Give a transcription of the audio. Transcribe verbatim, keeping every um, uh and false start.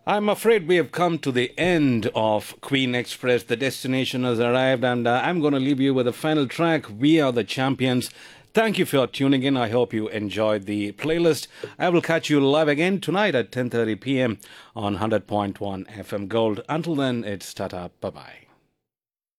I'm afraid we have come to the end of Queen Express. The destination has arrived, and uh, I'm going to leave you with the final track. We are the champions. Thank you for tuning in. I hope you enjoyed the playlist. I will catch you live again tonight at ten thirty p m on one hundred point one F M Gold. Until then, it's tata. Bye bye.